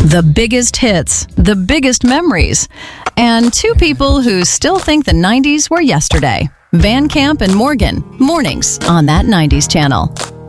The biggest hits, the biggest memories, and two people who still think the 90s were yesterday. Van Camp and Morgan, mornings on That 90s Channel.